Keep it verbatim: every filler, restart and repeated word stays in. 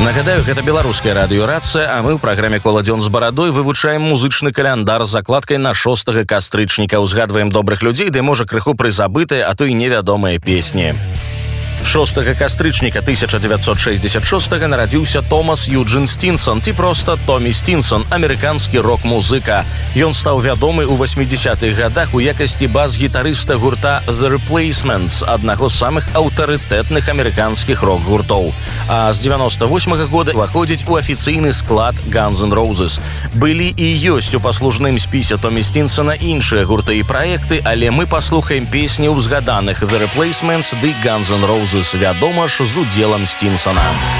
Нагадаю, гэта беларуская радыёрацыя, а мы ў праграме «Кола дзён з барадой» вывучаем музычны каляндар з закладкай на шостага кастрычніка. Узгадваем добрых людзей, ды можа крыху прызабытыя, а то і невядомыя песні. шостага кастрычніка тысяча дзевяцьсот шэсцьдзесят шостага нарадзіўся Томас Юджин Стинсон, ці проста Томі Стинсон, амерыканскі рок-музыка. Ён стаў вядомы ў васьмідзесятых гадах у якасці бас-гітарыста гурта The Replacements, аднаго з самых аўтарытэтных амерыканскіх рок-гуртоў. А з дзевяноста восьмага года ўваходзіць у афіцыйны склад Guns N' Roses. Былі і ёсць у паслужным спісе Томі Стинсона іншыя гурты і праекты, але мы паслухаем песні ў згаданых The Replacements ды Guns N' Roses, вядома ж, з удзелам Стинсона.